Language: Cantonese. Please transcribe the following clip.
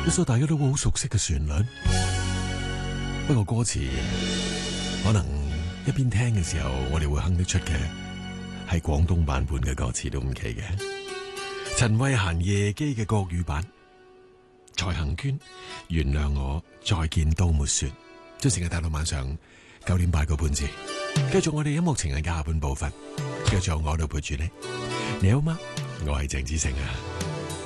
一首大家都會好熟悉嘅旋律，不過歌詞可能一邊聽嘅時候，我哋會哼得出嘅係廣東版本嘅歌詞都唔奇嘅。陳慧嫻夜機嘅國語版，蔡幸娟原諒我再見都沒說，將成日帶到晚上9:08字。繼續我哋音樂情人嘅下半部分，繼續我度陪住你。你好嗎？我係鄭子誠啊。